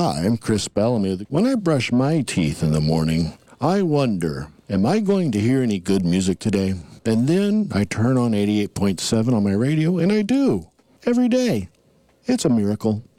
Hi, I'm Chris Bellamy. When I brush my teeth in the morning, I wonder, am I going to hear any good music today? And then I turn on 88.7 on my radio, and I do. Every day. It's a miracle.